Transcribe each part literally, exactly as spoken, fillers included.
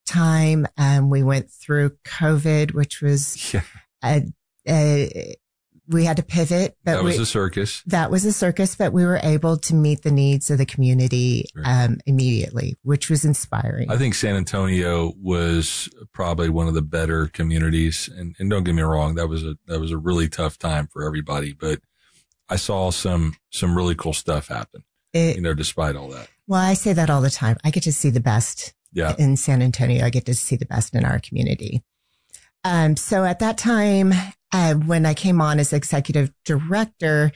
time, um, we went through COVID, which was, yeah. a, a, we had to pivot. But that was we, a circus. That was a circus, but we were able to meet the needs of the community um, immediately, which was inspiring. I think San Antonio was probably one of the better communities. And, and don't get me wrong, that was a that was a really tough time for everybody. But I saw some some really cool stuff happen, it, you know, despite all that. Well, I say that all the time. I get to see the best yeah. in San Antonio. I get to see the best in our community. Um, so at that time, uh, when I came on as executive director,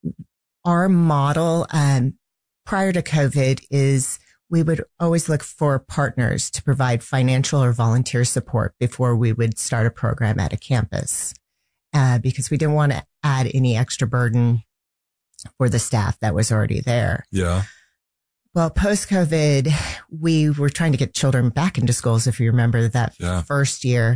our model, um, prior to COVID is we would always look for partners to provide financial or volunteer support before we would start a program at a campus, uh, because we didn't want to add any extra burden for the staff that was already there. Yeah. Well, post-COVID, we were trying to get children back into schools, if you remember that yeah. first year.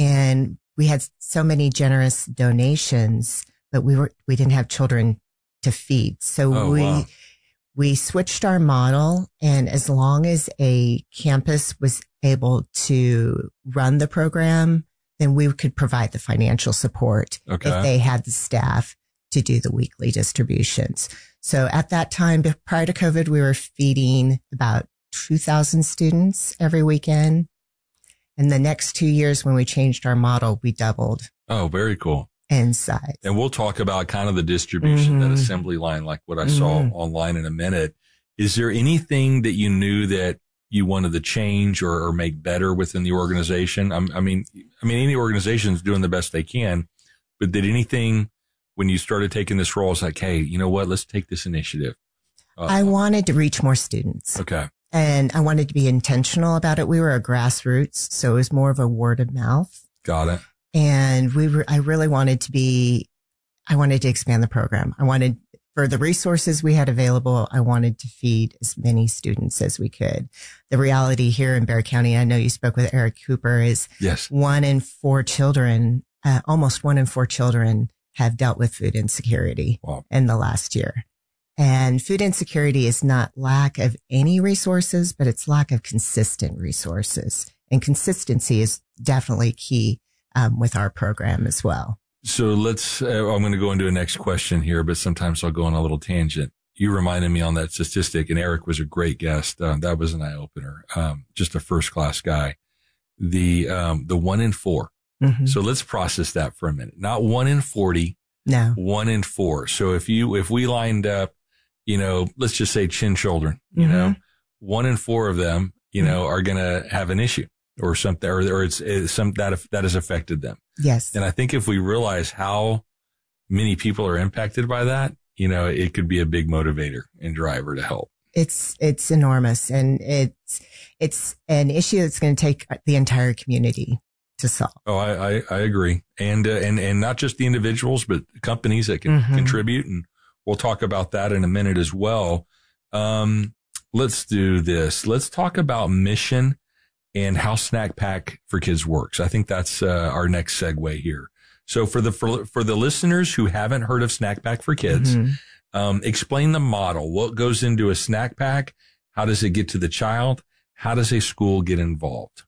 And we had so many generous donations, but we were, we didn't have children to feed. So oh, we, wow. we switched our model. And as long as a campus was able to run the program, then we could provide the financial support okay. if they had the staff to do the weekly distributions. So at that time, prior to COVID, we were feeding about two thousand students every weekend. And the next two years, when we changed our model, we doubled. Oh, very cool. In size. And we'll talk about kind of the distribution, mm-hmm. that assembly line, like what I mm-hmm. saw online in a minute. Is there anything that you knew that you wanted to change or, or make better within the organization? I'm, I mean, I mean, any organization is doing the best they can, but did anything when you started taking this role, it's like, hey, you know what? Let's take this initiative. Uh, I wanted to reach more students. Okay. And I wanted to be intentional about it. We were a grassroots, so it was more of a word of mouth. Got it. And we were, I really wanted to be, I wanted to expand the program. I wanted, for the resources we had available, I wanted to feed as many students as we could. The reality here in Bexar County, I know you spoke with Eric Cooper, is yes. one in four children, uh, almost one in four children have dealt with food insecurity wow. in the last year. And food insecurity is not lack of any resources, but it's lack of consistent resources. And consistency is definitely key um, with our program as well. So let's, uh, I'm going to go into a next question here, but sometimes I'll go on a little tangent. You reminded me on that statistic, and Eric was a great guest. Uh, that was an eye opener. Um, just a first class guy. The, um, the one in four. Mm-hmm. So let's process that for a minute. Not one in forty. No. One in four. So if you, if we lined up, you know, let's just say chin children, you mm-hmm. know, one in four of them, you mm-hmm. know, are going to have an issue or something, or, or it's, it's some that, that has affected them. Yes. And I think if we realize how many people are impacted by that, you know, it could be a big motivator and driver to help. It's, it's enormous, and it's, it's an issue that's going to take the entire community to solve. Oh, I, I, I agree. And, uh, and, and not just the individuals, but companies that can mm-hmm. contribute. And we'll talk about that in a minute as well. Um, let's do this. Let's talk about mission and how Snack Pack for Kids works. I think that's uh, our next segue here. So for the for, for the listeners who haven't heard of Snack Pack for Kids, mm-hmm. um, explain the model. What goes into a snack pack? How does it get to the child? How does a school get involved?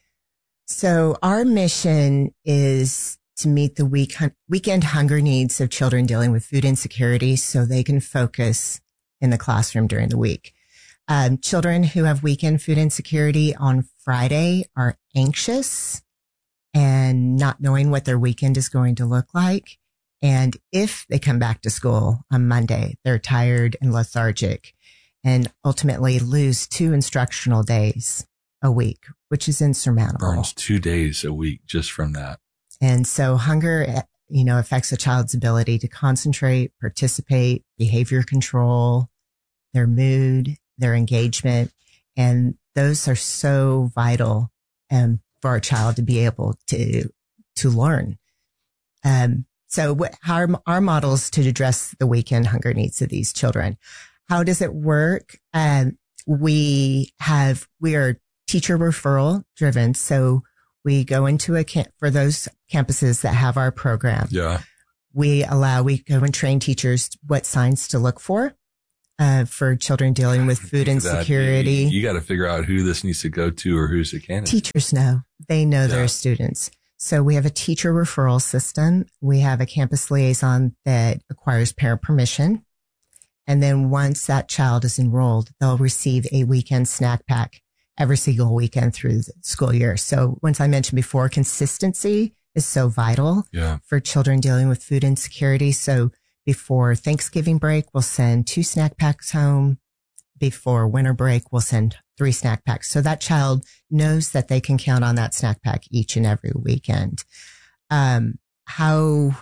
So our mission is to meet the week, weekend hunger needs of children dealing with food insecurity so they can focus in the classroom during the week. Um, children who have weekend food insecurity on Friday are anxious and not knowing what their weekend is going to look like. And if they come back to school on Monday, they're tired and lethargic and ultimately lose two instructional days a week, which is insurmountable. Burns two days a week just from that. And so hunger, you know, affects a child's ability to concentrate, participate, behavior control, their mood, their engagement. And those are so vital um, for our child to be able to, to learn. Um, so what, our, our models to address the weekend hunger needs of these children. How does it work? Um, we have, we are teacher referral driven. So we go into a camp for those campuses that have our program. Yeah. We allow, we go and train teachers what signs to look for uh, for children dealing with food insecurity. You, you got to figure out who this needs to go to or who's the candidate. Teachers know. They know Yeah. their students. So we have a teacher referral system. We have a campus liaison that acquires parent permission. And then once that child is enrolled, they'll receive a weekend snack pack every single weekend through the school year. So once I mentioned before, consistency is so vital Yeah. for children dealing with food insecurity. So before Thanksgiving break, we'll send two snack packs home. Before winter break, we'll send three snack packs. So that child knows that they can count on that snack pack each and every weekend. Um, how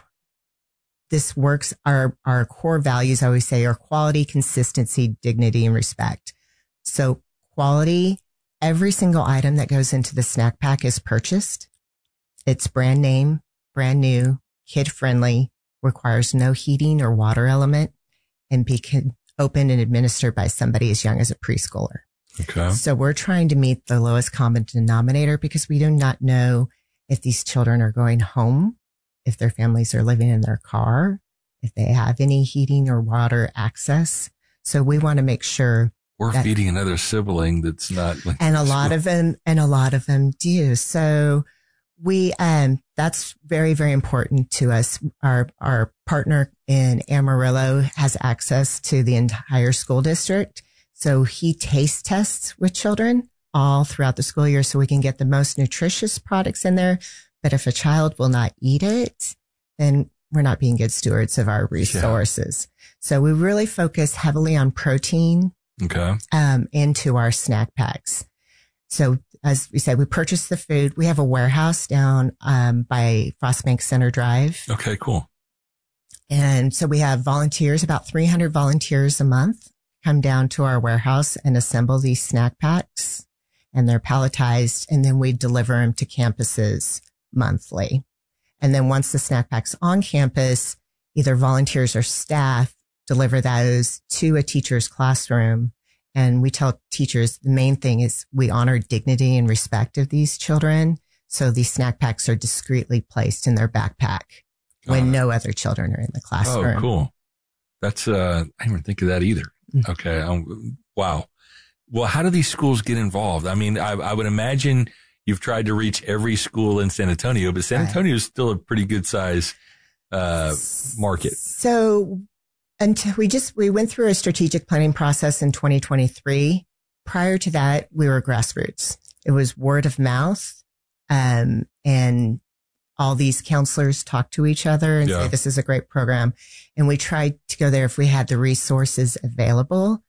this works, our, our core values, I always say, are quality, consistency, dignity, and respect. So quality, every single item that goes into the snack pack is purchased. It's brand name, brand new, kid friendly, requires no heating or water element, and be opened and administered by somebody as young as a preschooler. Okay. So we're trying to meet the lowest common denominator because we do not know if these children are going home, if their families are living in their car, if they have any heating or water access. So we want to make sure. Or that, feeding another sibling that's not. Like and a lot of them, and a lot of them do. So we, um, that's very, very important to us. Our, our partner in Amarillo has access to the entire school district. So he taste tests with children all throughout the school year so we can get the most nutritious products in there. But if a child will not eat it, then we're not being good stewards of our resources. Yeah. So we really focus heavily on protein, okay, um, into our snack packs. So as we said, we purchase the food. We have a warehouse down um, by Frostbank Center Drive. Okay, cool. And so we have volunteers, about three hundred volunteers a month come down to our warehouse and assemble these snack packs, and they're palletized, and then we deliver them to campuses monthly. And then once the snack pack's on campus, either volunteers or staff deliver those to a teacher's classroom. And we tell teachers the main thing is we honor dignity and respect of these children. So these snack packs are discreetly placed in their backpack when uh, no other children are in the classroom. Oh, cool. That's, uh, I didn't even think of that either. Mm-hmm. Okay. Um, wow. Well, how do these schools get involved? I mean, I, I would imagine you've tried to reach every school in San Antonio, but San right. Antonio is still a pretty good size, uh, market. So, Until we just, we went through a strategic planning process in twenty twenty-three. Prior to that, we were grassroots. It was word of mouth. Um, and all these counselors talk to each other and yeah. say, this is a great program. And we tried to go there if we had the resources available.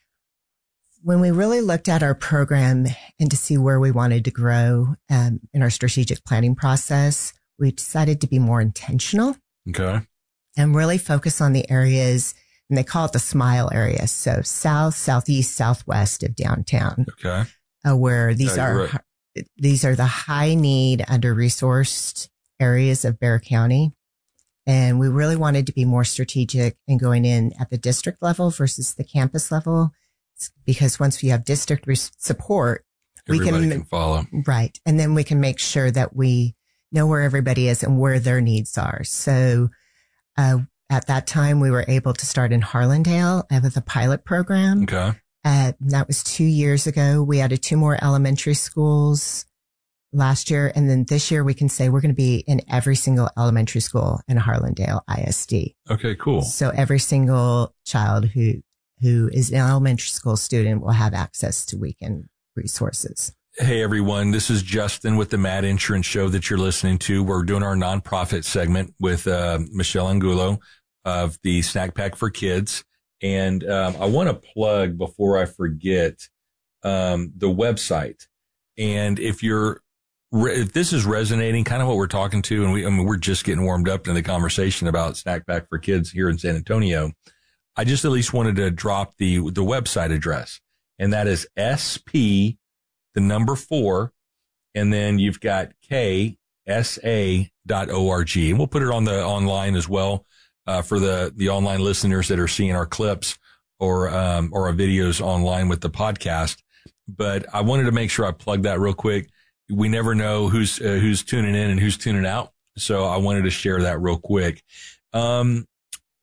When we really looked at our program and to see where we wanted to grow, um, in our strategic planning process, we decided to be more intentional. Okay. And really focus on the areas, and they call it the SMILE area. So south, southeast, southwest of downtown. Okay. Uh, where these yeah, are, right. these are the high need, under resourced areas of Bexar County. And we really wanted to be more strategic in going in at the district level versus the campus level, because once we have district re- support, everybody we can, can follow. Right. And then we can make sure that we know where everybody is and where their needs are. So, Uh, at that time, we were able to start in Harlandale with a pilot program. Okay. Uh, that was two years ago. We added two more elementary schools last year. And then this year we can say we're going to be in every single elementary school in Harlandale I S D. Okay, cool. So every single child who, who is an elementary school student will have access to weekend resources. Hey, everyone. This is Justin with the Mad Insurance Show that you're listening to. We're doing our nonprofit segment with uh, Michelle Angulo of the Snack Pack for Kids. And um, I want to plug, before I forget, um, the website. And if you're, if this is resonating, kind of what we're talking to, and we, I mean, we're just getting warmed up in the conversation about Snack Pack for Kids here in San Antonio, I just at least wanted to drop the, the website address. And that is S P the number four, and then you've got K S A dot org. And we'll put it on the online as well, uh, for the, the online listeners that are seeing our clips or, um, or our videos online with the podcast. But I wanted to make sure I plug that real quick. We never know who's, uh, who's tuning in and who's tuning out. So I wanted to share that real quick. Um,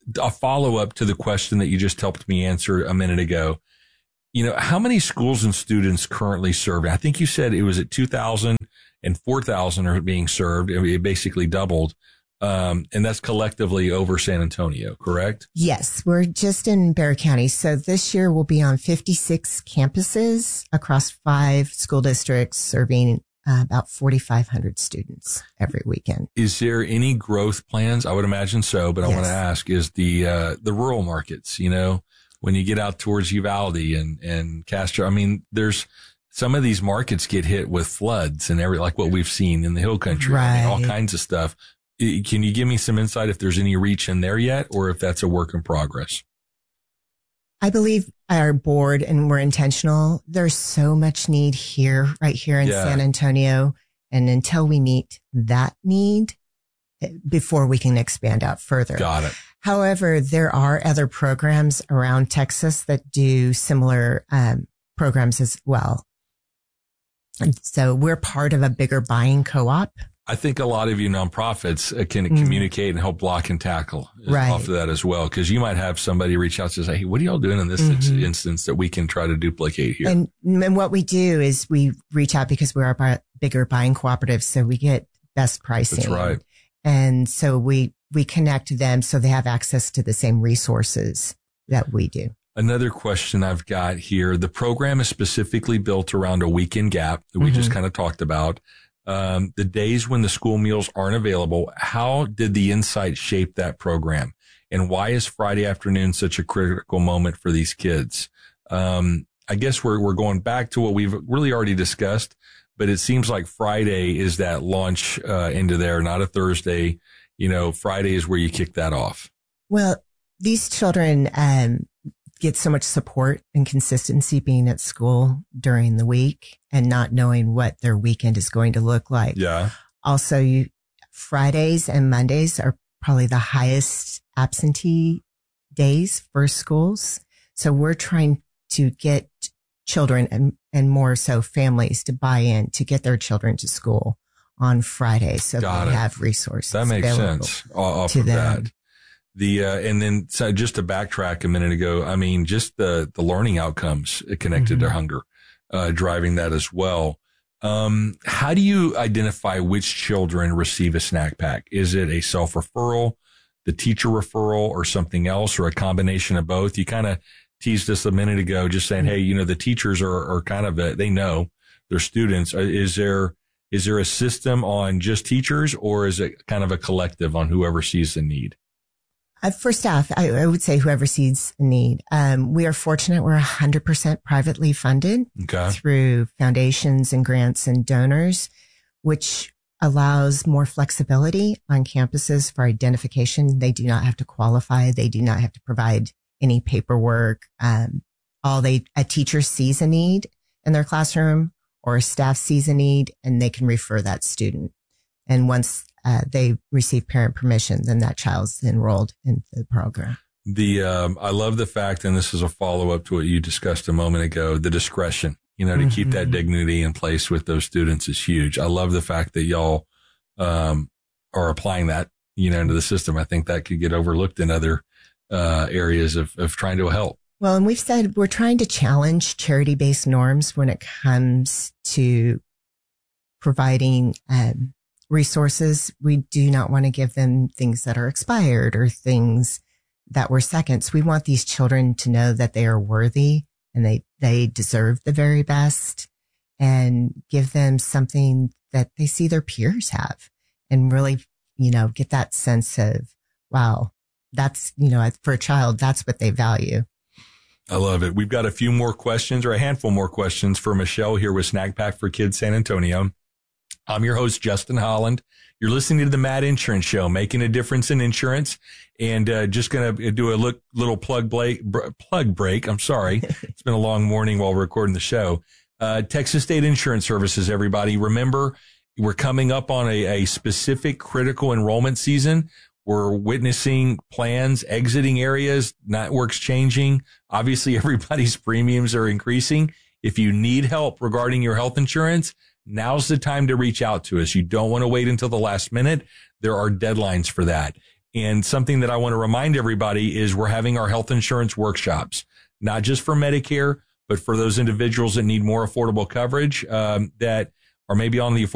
a follow up to the question that you just helped me answer a minute ago. You know, how many schools and students currently serving? I think you said it was at two thousand and four thousand are being served. It basically doubled. Um, and that's collectively over San Antonio, correct? Yes, we're just in Bexar County. So this year we'll be on fifty-six campuses across five school districts, serving uh, about forty-five hundred students every weekend. Is there any growth plans? I would imagine so, but I yes. want to ask, is the, uh, the rural markets, you know, when you get out towards Uvalde and, and Castro, I mean, there's some of these markets get hit with floods and every, like what we've seen in the Hill Country, right. I mean, all kinds of stuff. Can you give me some insight if there's any reach in there yet, or if that's a work in progress? I believe our board, and we're intentional, there's so much need here, right here in yeah. San Antonio. And until we meet that need, before we can expand out further. Got it. However, there are other programs around Texas that do similar um, programs as well. And so we're part of a bigger buying co-op. I think a lot of you nonprofits can mm. communicate and help block and tackle right. off of that as well. Cause you might have somebody reach out to say, hey, what are y'all doing in this mm-hmm. instance that we can try to duplicate here? And, and what we do is we reach out because we're a bigger buying cooperative. So we get best pricing. That's right. And so we, we connect them so they have access to the same resources that we do. Another question I've got here. The program is specifically built around a weekend gap that we mm-hmm. just kind of talked about. Um, the days when the school meals aren't available, how did the Insight shape that program? And why is Friday afternoon such a critical moment for these kids? Um, I guess we're, we're going back to what we've really already discussed, but it seems like Friday is that launch, uh, into there, not a Thursday. You know, Friday is where you kick that off. Well, these children, um, get so much support and consistency being at school during the week and not knowing what their weekend is going to look like. Yeah. Also, you, Fridays and Mondays are probably the highest absentee days for schools. So we're trying to get children and, and more so families to buy in to get their children to school on Friday. So Got they it. have resources. That makes sense off to of them. that. The, uh, and then so just to backtrack a minute ago, I mean, just the, the learning outcomes connected mm-hmm. to hunger, uh, driving that as well. Um, how do you identify which children receive a snack pack? Is it a self-referral, the teacher referral, or something else, or a combination of both? You kind of teased us a minute ago, just saying, hey, you know, the teachers are, are kind of, a, they know their students. Is there, is there a system on just teachers, or is it kind of a collective on whoever sees the need? Uh, for staff, I, I would say whoever sees a need. Um, we are fortunate. We're one hundred percent privately funded okay. through foundations and grants and donors, which allows more flexibility on campuses for identification. They do not have to qualify. They do not have to provide any paperwork. Um, all they, a teacher sees a need in their classroom or a staff sees a need and they can refer that student. And once Uh, they receive parent permission, then that child's enrolled in the program. The, um, I love the fact, and this is a follow up to what you discussed a moment ago, the discretion, you know, to mm-hmm. keep that dignity in place with those students is huge. I love the fact that y'all, um, are applying that, you know, into the system. I think that could get overlooked in other, uh, areas of, of trying to help. Well, and we've said we're trying to challenge charity based norms when it comes to providing, um, resources. We do not want to give them things that are expired or things that were seconds. We want these children to know that they are worthy and they, they deserve the very best, and give them something that they see their peers have and really, you know, get that sense of, wow, that's, you know, for a child, that's what they value. I love it. We've got a few more questions, or a handful more questions for Michelle here with Snack Pack for Kids San Antonio. I'm your host, Justin Holland. You're listening to the Mad Insurance Show, making a difference in insurance. And uh, just going to do a look, little plug break, plug break. I'm sorry. It's been a long morning while recording the show. Uh, Texas State Insurance Services, everybody. Remember, we're coming up on a, a specific critical enrollment season. We're witnessing plans exiting areas, networks changing. Obviously, everybody's premiums are increasing. If you need help regarding your health insurance, now's the time to reach out to us. You don't want to wait until the last minute. There are deadlines for that. And something that I want to remind everybody is we're having our health insurance workshops, not just for Medicare, but for those individuals that need more affordable coverage, um, that are maybe on the